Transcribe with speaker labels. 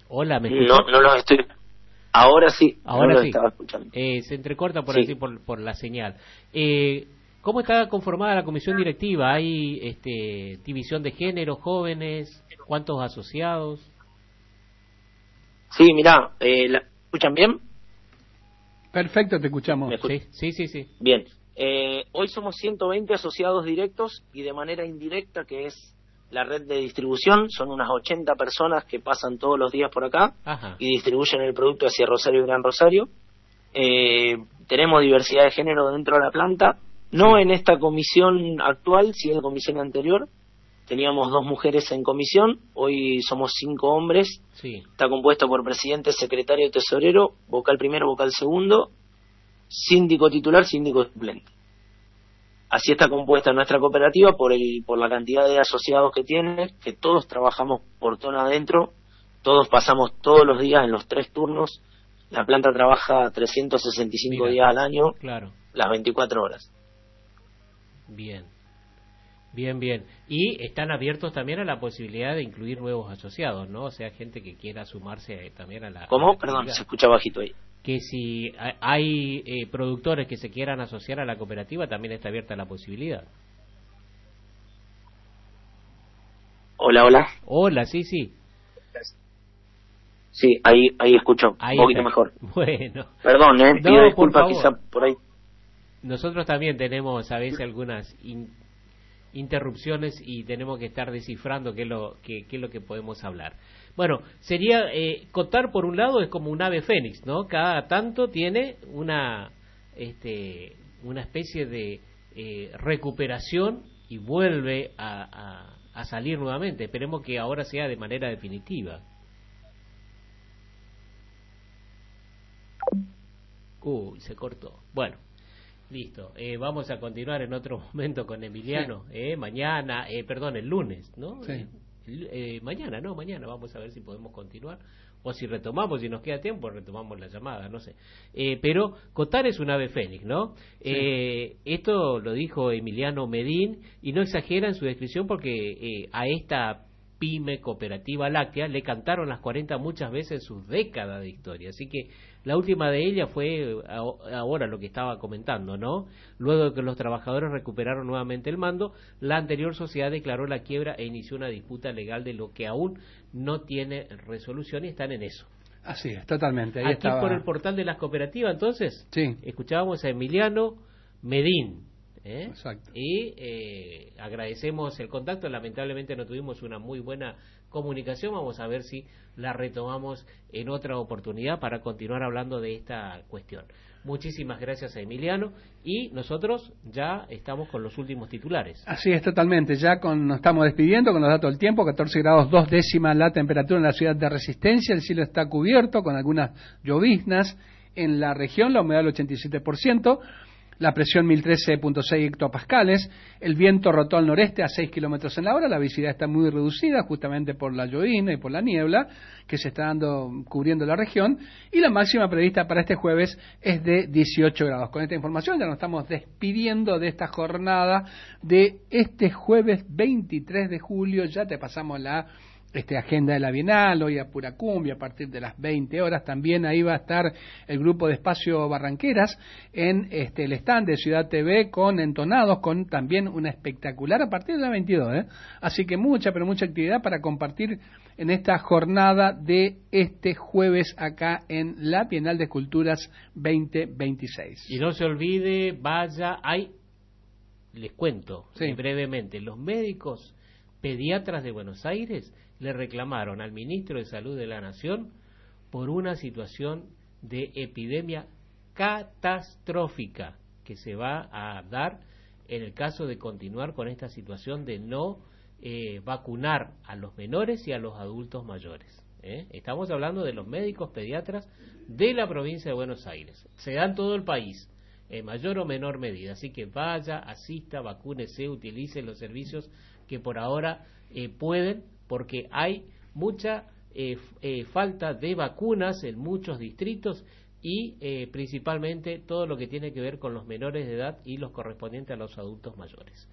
Speaker 1: Hola, ¿me escuchas?
Speaker 2: No los estoy. Ahora sí,
Speaker 1: Ahora
Speaker 2: no los
Speaker 1: sí.
Speaker 2: estaba escuchando.
Speaker 1: Se entrecorta por
Speaker 2: Sí.
Speaker 1: así por la señal. ¿Cómo está conformada la comisión directiva? ¿Hay división de género, jóvenes? ¿Cuántos asociados?
Speaker 2: Sí, mirá, ¿me escuchan bien?
Speaker 3: Perfecto, te escuchamos.
Speaker 1: Sí.
Speaker 2: Bien. Hoy somos 120 asociados directos y de manera indirecta, que es la red de distribución. Son unas 80 personas que pasan todos los días por acá.
Speaker 1: Ajá.
Speaker 2: Y distribuyen el producto hacia Rosario y Gran Rosario. Tenemos diversidad de género dentro de la planta. No en esta comisión actual, sí en la comisión anterior. Teníamos 2 mujeres en comisión, hoy somos 5 hombres.
Speaker 1: Sí.
Speaker 2: Está compuesto por presidente, secretario, tesorero, vocal primero, vocal segundo, síndico titular, síndico suplente. Así está compuesta nuestra cooperativa por la cantidad de asociados que tiene, que todos trabajamos portón adentro, todos pasamos todos los días en los 3 turnos. La planta trabaja 365 días al año,
Speaker 1: claro,
Speaker 2: las 24 horas.
Speaker 1: Bien. Y están abiertos también a la posibilidad de incluir nuevos asociados, ¿no? O sea, gente que quiera sumarse también a la...
Speaker 2: ¿Cómo? Perdón, se escucha bajito ahí.
Speaker 1: Que si hay productores que se quieran asociar a la cooperativa, también está abierta la posibilidad.
Speaker 2: Hola.
Speaker 1: Hola, sí.
Speaker 2: Sí, ahí escucho
Speaker 1: Ahí
Speaker 2: un poquito
Speaker 1: está.
Speaker 2: mejor.
Speaker 1: Bueno.
Speaker 2: Perdón, pido disculpas quizá por ahí.
Speaker 1: Nosotros también tenemos a veces algunas interrupciones y tenemos que estar descifrando qué es lo que podemos hablar. Bueno, sería contar por un lado es como un ave fénix, ¿no? Cada tanto tiene una especie de recuperación y vuelve a salir nuevamente. Esperemos que ahora sea de manera definitiva. Se cortó. Bueno, listo. Vamos a continuar en otro momento con Emiliano. Sí. Mañana, el lunes, ¿no?
Speaker 3: Sí.
Speaker 1: Mañana vamos a ver si podemos continuar. O si retomamos, si nos queda tiempo, retomamos la llamada, no sé. Pero Cotar es un ave fénix, ¿no? Sí. Esto lo dijo Emiliano Medín y no exagera en su descripción porque a esta pyme cooperativa láctea le cantaron las 40 muchas veces en sus décadas de historia. Así que la última de ellas fue ahora lo que estaba comentando, ¿no? Luego de que los trabajadores recuperaron nuevamente el mando, la anterior sociedad declaró la quiebra e inició una disputa legal de lo que aún no tiene resolución y están en eso.
Speaker 3: Así es, totalmente. Ahí
Speaker 1: aquí estaba... por el portal de las cooperativas, entonces,
Speaker 3: sí,
Speaker 1: escuchábamos a Emiliano Medín.
Speaker 3: Exacto.
Speaker 1: Y agradecemos el contacto. Lamentablemente no tuvimos una muy buena comunicación. Vamos a ver si la retomamos en otra oportunidad para continuar hablando de esta cuestión. Muchísimas gracias a Emiliano y nosotros ya estamos con los últimos titulares.
Speaker 3: Así es, totalmente. Ya nos estamos despidiendo con los datos del tiempo. 14 grados 2 décimas la temperatura en la ciudad de Resistencia. El cielo está cubierto con algunas lloviznas en la región. La humedad del 87%. La presión 1013.6 hectopascales, el viento rotó al noreste a 6 kilómetros en la hora, la visibilidad está muy reducida justamente por la llovizna y por la niebla que se está cubriendo la región, y la máxima prevista para este jueves es de 18 grados. Con esta información ya nos estamos despidiendo de esta jornada de este jueves 23 de julio, ya te pasamos la agenda de la Bienal, hoy a pura cumbia a partir de las 20 horas, también ahí va a estar el grupo de Espacio Barranqueras en el stand de Ciudad TV con Entonados, con también una espectacular a partir de las 22, así que mucha actividad para compartir en esta jornada de este jueves acá en la Bienal de Esculturas 2026.
Speaker 1: Y no se olvide, les cuento brevemente, los médicos pediatras de Buenos Aires le reclamaron al ministro de Salud de la Nación por una situación de epidemia catastrófica que se va a dar en el caso de continuar con esta situación de no vacunar a los menores y a los adultos mayores. Estamos hablando de los médicos pediatras de la provincia de Buenos Aires. Se da en todo el país, en mayor o menor medida. Así que vaya, asista, vacúnese, utilice los servicios que por ahora pueden, porque hay mucha falta de vacunas en muchos distritos y principalmente todo lo que tiene que ver con los menores de edad y los correspondientes a los adultos mayores.